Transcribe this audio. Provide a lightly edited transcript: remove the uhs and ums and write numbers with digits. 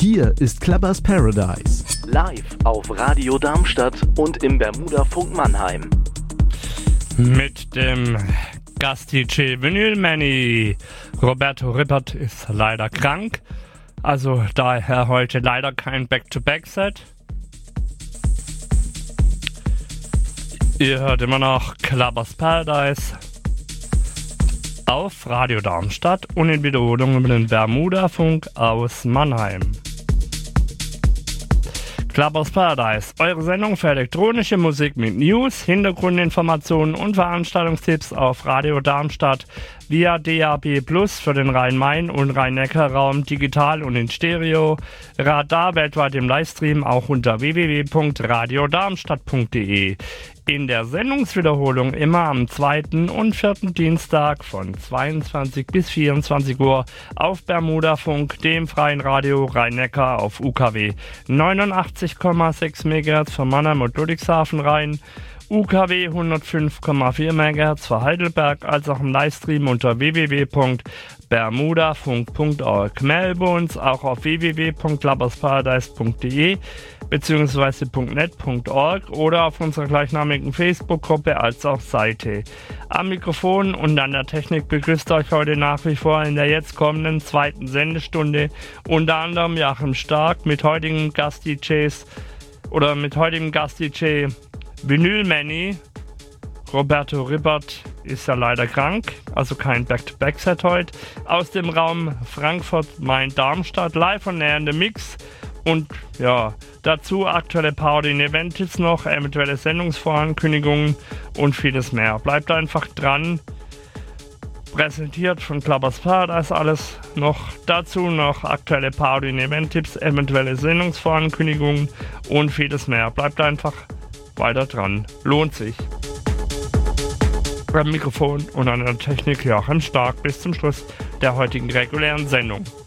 Hier ist Clubbers Paradise. Live auf Radio Darmstadt und im Bermuda-Funk Mannheim. Mit dem Gast-DJ Vinyl Manny. Roberto Rippert ist leider krank. Also daher heute leider kein Back-to-Back-Set. Ihr hört immer noch Clubbers Paradise auf Radio Darmstadt und in Wiederholung über den Bermuda-Funk aus Mannheim. Clubbers Paradise, eure Sendung für elektronische Musik mit News, Hintergrundinformationen und Veranstaltungstipps auf Radio Darmstadt via DAB+ für den Rhein-Main- und Rhein-Neckar-Raum digital und in Stereo, Radar weltweit im Livestream auch unter www.radiodarmstadt.de. In der Sendungswiederholung immer am 2. und 4. Dienstag von 22 bis 24 Uhr auf Bermuda-Funk, dem freien Radio Rhein-Neckar auf UKW 89,6 MHz für Mannheim und Ludwigshafen Rhein, UKW 105,4 MHz für Heidelberg, als auch im Livestream unter www.bermudafunk.org. Melbourne auch auf www.clubbersparadise.de bzw. .net.org oder auf unserer gleichnamigen Facebook-Gruppe als auch Seite. Am Mikrofon und an der Technik begrüßt euch heute nach wie vor in der jetzt kommenden zweiten Sendestunde unter anderem Joachim Stark mit heutigen Gast-DJ Vinyl Manny. Roberto Rippert ist ja leider krank, also kein Back-to-Back-Set heute. Aus dem Raum Frankfurt-Main-Darmstadt live und näher in den Mix. Und ja, dazu aktuelle Party- und Event-Tipps noch, eventuelle Sendungsvorankündigungen und vieles mehr. Bleibt einfach dran. Präsentiert von Clubbers Paradise alles noch. Dazu noch aktuelle Party- und Event-Tipps, eventuelle Sendungsvorankündigungen und vieles mehr. Bleibt einfach weiter dran. Lohnt sich. Beim Mikrofon und an der Technik Joachim Stark bis zum Schluss der heutigen regulären Sendung.